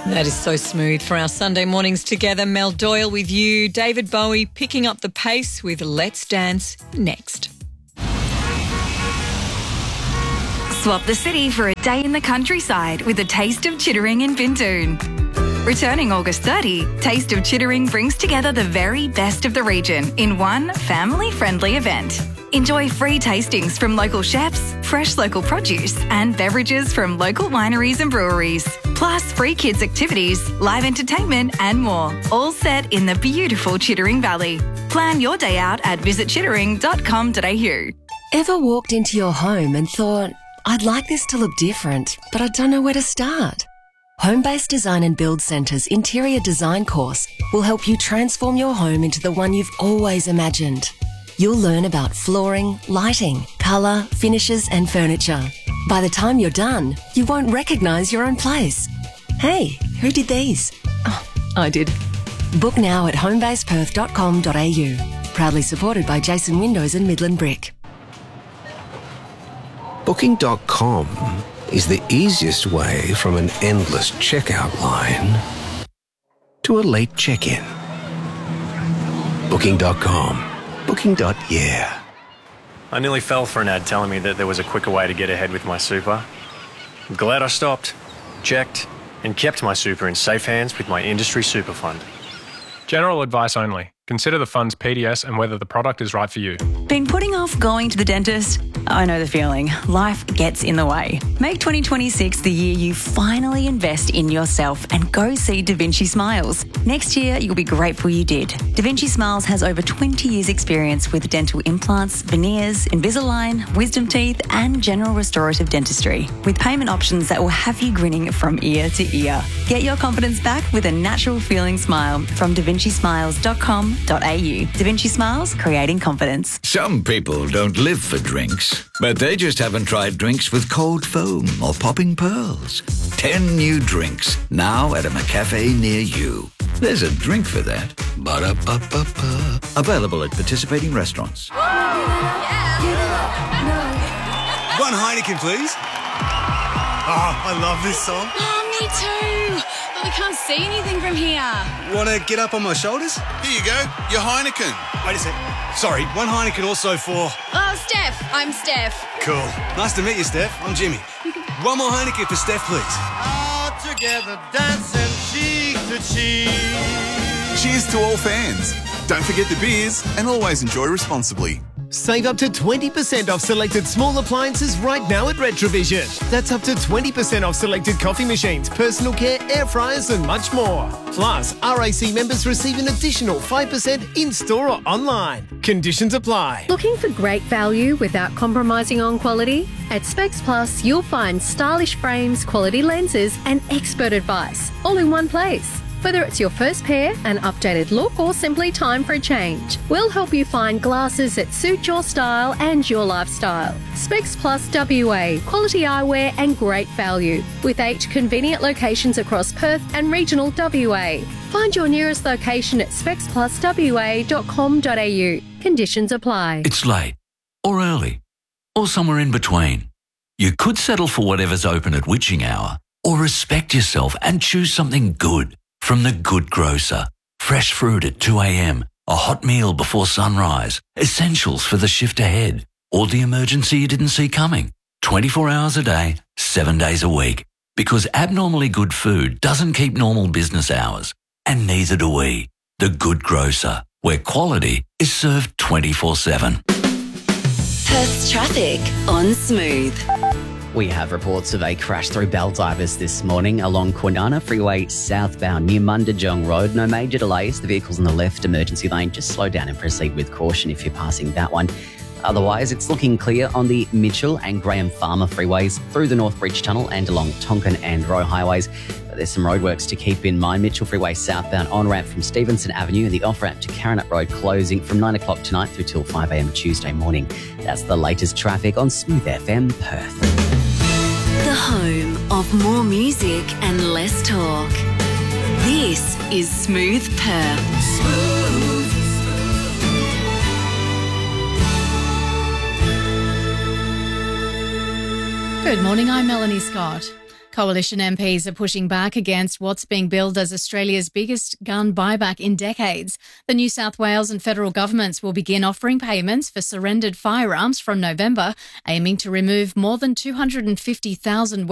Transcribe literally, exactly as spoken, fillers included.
That is so smooth for our Sunday mornings together. Mel Doyle with you, David Bowie picking up the pace with Let's Dance next. Swap the city for a day in the countryside with a taste of Chittering in Bindoon. Returning August thirtieth, Taste of Chittering brings together the very best of the region in one family-friendly event. Enjoy free tastings from local chefs, fresh local produce and beverages from local wineries and breweries. Plus free kids activities, live entertainment and more, all set in the beautiful Chittering Valley. Plan your day out at visit chittering dot com dot a u. Ever walked into your home and thought, I'd like this to look different, but I don't know where to start? Home-Based Design and Build Centre's interior design course will help you transform your home into the one you've always imagined. You'll learn about flooring, lighting, colour, finishes and furniture. By the time you're done, you won't recognise your own place. Hey, who did these? Oh, I did. Book now at home base perth dot com dot a u. Proudly supported by Jason Windows and Midland Brick. Booking dot com is the easiest way from an endless checkout line to a late check-in. Booking dot com. Booking. Yeah. I nearly fell for an ad telling me that there was a quicker way to get ahead with my super. I'm glad I stopped, checked, and kept my super in safe hands with my industry super fund. General advice only. Consider the fund's P D S and whether the product is right for you. Been putting off going to the dentist? I know the feeling. Life gets in the way. Make twenty twenty-six the year you finally invest in yourself and go see Da Vinci Smiles. Next year, you'll be grateful you did. Da Vinci Smiles has over twenty years experience with dental implants, veneers, Invisalign, wisdom teeth and general restorative dentistry, with payment options that will have you grinning from ear to ear. Get your confidence back with a natural feeling smile from da vinci smiles dot com dot a u. Da Vinci Smiles, creating confidence. Some people don't live for drinks, but they just haven't tried drinks with cold foam or popping pearls. Ten new drinks, now at a McCafe near you. There's a drink for that. Ba-da-ba-ba-ba. Available at participating restaurants. One Heineken, please. Oh, I love this song. Oh, me too. But we can't see anything from here. Want to get up on my shoulders? Here you go, your Heineken. Wait a sec. Sorry, one Heineken also for... Oh, Steph. I'm Steph. Cool. Nice to meet you, Steph. I'm Jimmy. One more Heineken for Steph, please. All together dancing cheek to cheek. Cheers to all fans. Don't forget the beers and always enjoy responsibly. Save up to twenty percent off selected small appliances right now at Retrovision. That's up to twenty percent off selected coffee machines, personal care, air fryers and much more. Plus, R A C members receive an additional five percent in-store or online. Conditions apply. Looking for great value without compromising on quality? At Specs Plus, you'll find stylish frames, quality lenses and expert advice all in one place. Whether it's your first pair, an updated look, or simply time for a change, we'll help you find glasses that suit your style and your lifestyle. Specs Plus W A, quality eyewear and great value, with eight convenient locations across Perth and regional W A. Find your nearest location at specs plus w a dot com dot a u. Conditions apply. It's late, or early, or somewhere in between. You could settle for whatever's open at witching hour, or respect yourself and choose something good. From The Good Grocer, fresh fruit at two a m, a hot meal before sunrise, essentials for the shift ahead, or the emergency you didn't see coming. twenty-four hours a day, seven days a week. Because abnormally good food doesn't keep normal business hours. And neither do we. The Good Grocer, where quality is served twenty-four seven. Perth's traffic on Smooth. We have reports of a crash through Baldivis this morning along Kwinana Freeway southbound near Mundajong Road. No major delays. The vehicle's in the left emergency lane. Just slow down and proceed with caution if you're passing that one. Otherwise, it's looking clear on the Mitchell and Graham Farmer freeways through the North Bridge Tunnel and along Tonkin and Roe highways. But there's some roadworks to keep in mind. Mitchell Freeway southbound on-ramp from Stevenson Avenue and the off-ramp to Karrinyup Road closing from nine o'clock tonight through till five a m Tuesday morning. That's the latest traffic on Smooth F M Perth. The home of more music and less talk. This is Smooth Perth. Smooth. Good morning, I'm Melanie Scott. Coalition M Ps are pushing back against what's being billed as Australia's biggest gun buyback in decades. The New South Wales and federal governments will begin offering payments for surrendered firearms from November, aiming to remove more than two hundred fifty thousand